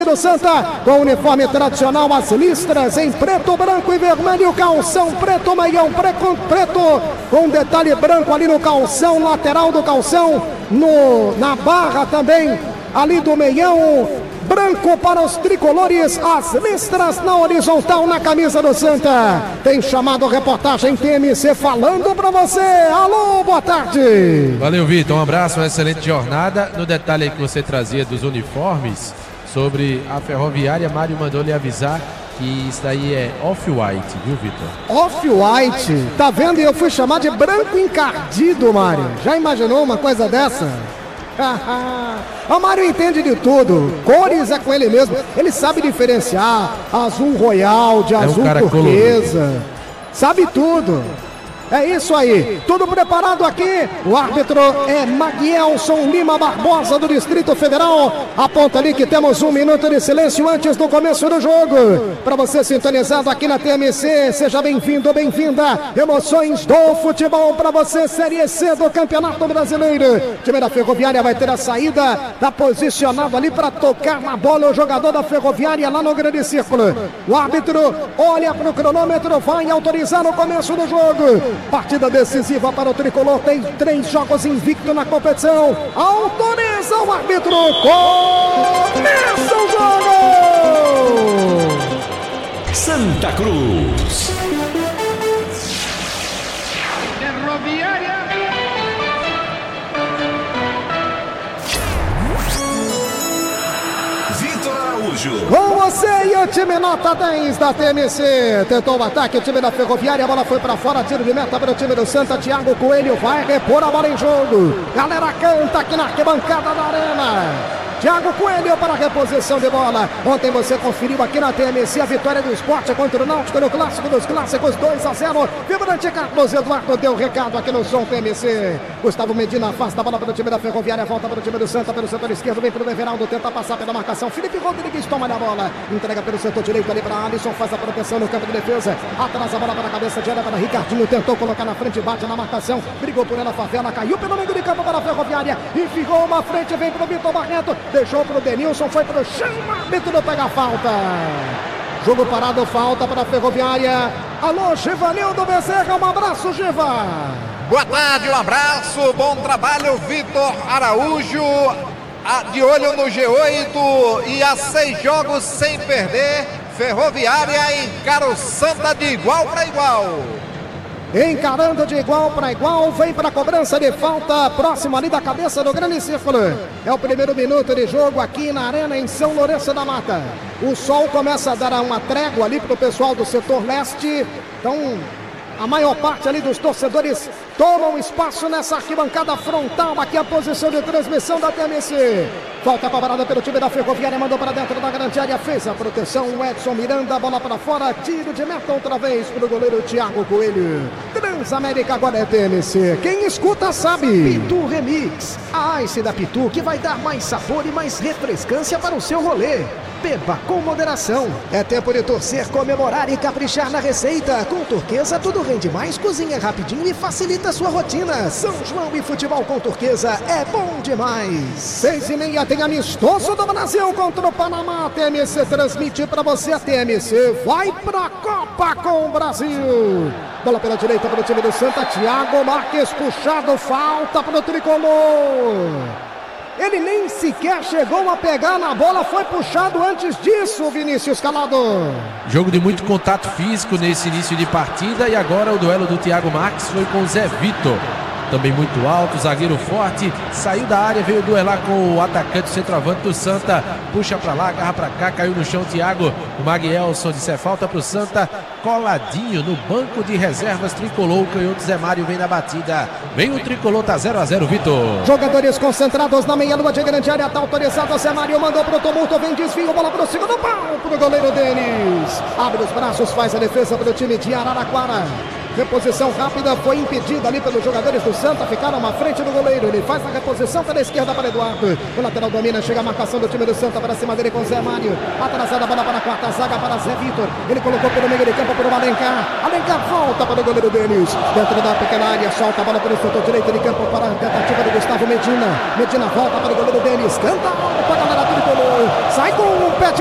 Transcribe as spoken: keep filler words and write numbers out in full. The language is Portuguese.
do Santa, com o uniforme tradicional, as listras em preto, branco e vermelho, calção preto, meião preto, preto, com detalhe branco ali no calção, lateral do calção, no, na barra também, ali do meião, branco para os tricolores, as listras na horizontal na camisa do Santa. Tem chamado reportagem T M C falando para você. Alô, boa tarde. Valeu, Vitor, um abraço, uma excelente jornada. No detalhe aí que você trazia dos uniformes, sobre a Ferroviária, Mário mandou lhe avisar que isso daí é off-white, viu, Vitor? Off-white? Tá vendo? E eu fui chamar de branco encardido, Mário. Já imaginou uma coisa dessa? O Mário entende de tudo. Cores é com ele mesmo. Ele sabe diferenciar azul royal de azul é um turquesa. colorido. Sabe tudo. É isso aí, tudo preparado aqui. O árbitro é Maguielson Lima Barbosa, do Distrito Federal. Aponta ali que temos um minuto de silêncio antes do começo do jogo. Para você sintonizado aqui na T M C, seja bem-vindo, bem-vinda. Emoções do futebol para você, Série C do Campeonato Brasileiro. O time da Ferroviária vai ter a saída, tá posicionado ali para tocar na bola o jogador da Ferroviária lá no grande círculo. O árbitro olha para o cronômetro, vai autorizar o começo do jogo. Partida decisiva para o tricolor, tem três jogos invicto na competição. Autoriza o árbitro, começa o jogo! Santa Cruz. Ferroviária. Vitor Araújo. Com você e o time nota dez da T M C. Tentou o ataque, o time da Ferroviária, a bola foi pra fora, tiro de meta para o time do Santa. Thiago Coelho vai repor a bola em jogo. Galera canta aqui na arquibancada da Arena. Thiago Coelho para a reposição de bola. Ontem você conferiu aqui na T M C a vitória do Sport contra o Náutico no Clássico dos Clássicos, dois a zero. Vibrante Carlos Eduardo deu recado aqui no som T M C. Gustavo Medina afasta a bola para o time da Ferroviária, volta para o time do Santa pelo setor esquerdo, vem para o Everaldo, tenta passar pela marcação. Felipe Rodrigues toma a bola, entrega pelo setor direito ali para Alisson, faz a proteção no campo de defesa. Atrás a bola para a cabeça de área para Ricardinho, tentou colocar na frente, bate na marcação, brigou por ela, Favela, caiu pelo meio de campo para a Ferroviária, enfiou uma frente, vem para o Vitor Barreto. Deixou para o Denilson, foi para o chão, árbitro pega a falta. Jogo parado, falta para a Ferroviária. Alô, Givanildo Bezerra, um abraço, Giva. Boa tarde, um abraço, bom trabalho, Vitor Araújo. De olho no G oito e a seis jogos sem perder. Ferroviária encara o Santa de igual para igual. Encarando de igual para igual, vem para a cobrança de falta, próximo ali da cabeça do grande círculo. É o primeiro minuto de jogo aqui na Arena em São Lourenço da Mata. O sol começa a dar uma trégua ali para o pessoal do setor leste. Então, a maior parte ali dos torcedores tomam espaço nessa arquibancada frontal. Aqui a posição de transmissão da T M C. Volta para a parada pelo time da Ferroviária, mandou para dentro da grande área, fez a proteção, o Edson Miranda, bola para fora, tiro de meta outra vez para o goleiro Thiago Coelho. Transamérica agora é T M C, quem escuta sabe. Pitu Remix, a Ice da Pitu que vai dar mais sabor e mais refrescância para o seu rolê. Beba com moderação. É tempo de torcer, comemorar e caprichar na receita. Com Turquesa tudo rende mais, cozinha rapidinho e facilita sua rotina. São João e futebol com Turquesa é bom demais. Seis e meia tem amistoso do Brasil contra o Panamá. A T M C transmite para você. A T M C vai pra Copa com o Brasil. Bola pela direita para o time do Santa. Thiago Marques puxado, falta para o tricolor. Ele nem sequer chegou a pegar na bola, foi puxado antes disso, Vinícius Calado. Jogo de muito contato físico nesse início de partida e agora o duelo do Thiago Marques foi com o Zé Vitor. Também muito alto, zagueiro forte, saiu da área, veio duelar com o atacante centroavante do Santa, puxa pra lá, agarra pra cá, caiu no chão o Thiago, o Maguielson disse é falta pro Santa, coladinho no banco de reservas, tricolor, o canhoto Zé Mário vem na batida, vem o tricolor, tá zero a zero, Vitor. Jogadores concentrados na meia-lua de grande área, tá autorizado, Zé Mário mandou pro tumulto, vem desvio, bola pro segundo pau, pro goleiro Denis, abre os braços, faz a defesa pro time de Araraquara. Reposição rápida foi impedida ali pelos jogadores do Santa. Ficaram à frente do goleiro. Ele faz a reposição pela esquerda para Eduardo. O lateral domina, chega a marcação do time do Santa para cima dele com Zé Mário. Atrasada a bola para a quarta zaga para Zé Vitor. Ele colocou pelo meio de campo para o Alencar. Alencar volta para o goleiro Denis. Dentro da pequena área, solta a bola pelo setor direito de campo para a tentativa do Gustavo Medina. Medina volta para o goleiro Denis. Canta alto para a galera tricolor. Sai com o pé